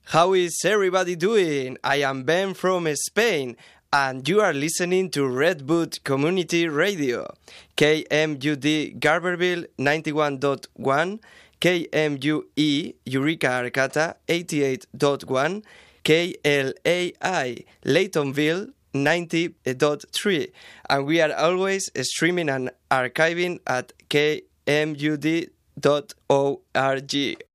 How is everybody doing? I am Ben from Spain, and you are listening to Redwood Community Radio, KMUD Garberville 91.1, KMUE Eureka Arcata 88.1, KLAI Laytonville 90.3, and we are always streaming and archiving at kmud.org.